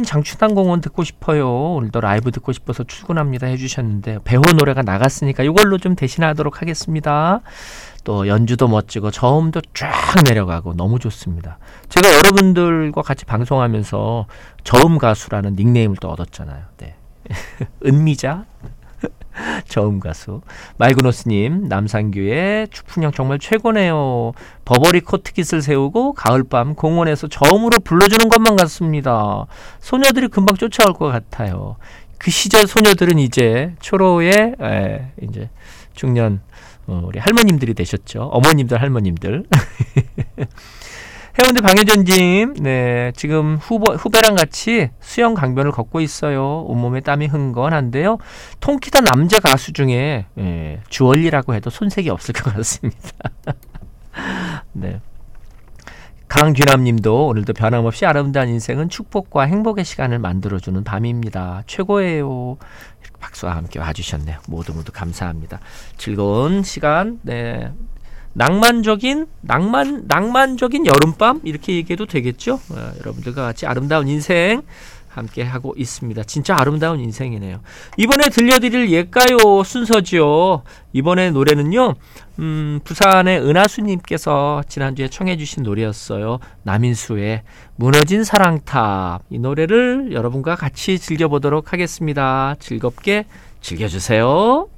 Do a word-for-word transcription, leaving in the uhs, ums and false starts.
장춘환공원 듣고 싶어요. 오늘도 라이브 듣고 싶어서 출근합니다 해주셨는데 배우 노래가 나갔으니까 이걸로 좀 대신하도록 하겠습니다. 또 연주도 멋지고 저음도 쫙 내려가고 너무 좋습니다. 제가 여러분들과 같이 방송하면서 저음 가수라는 닉네임을 또 얻었잖아요. 네. 은미자 저음 가수. 말그노스님, 남산교의 추풍령 정말 최고네요. 버버리 코트깃을 세우고 가을밤 공원에서 저음으로 불러주는 것만 같습니다. 소녀들이 금방 쫓아올 것 같아요. 그 시절 소녀들은 이제 초로의 에, 이제 중년 어, 우리 할머님들이 되셨죠. 어머님들, 할머님들. 해운대 방해전님, 네, 지금 후보, 후배랑 같이 수영 강변을 걷고 있어요. 온몸에 땀이 흥건한데요. 통키다 남자 가수 중에 예, 주얼리라고 해도 손색이 없을 것 같습니다. 네. 강쥐남님도 오늘도 변함없이 아름다운 인생은 축복과 행복의 시간을 만들어주는 밤입니다. 최고예요. 박수와 함께 와주셨네요. 모두 모두 감사합니다. 즐거운 시간, 네. 낭만적인 낭만 낭만적인 여름밤 이렇게 얘기해도 되겠죠? 어, 여러분들과 같이 아름다운 인생 함께 하고 있습니다. 진짜 아름다운 인생이네요. 이번에 들려드릴 옛가요 순서죠. 이번에 노래는요. 음, 부산의 은하수님께서 지난주에 청해주신 노래였어요. 남인수의 무너진 사랑탑. 이 노래를 여러분과 같이 즐겨보도록 하겠습니다. 즐겁게 즐겨주세요.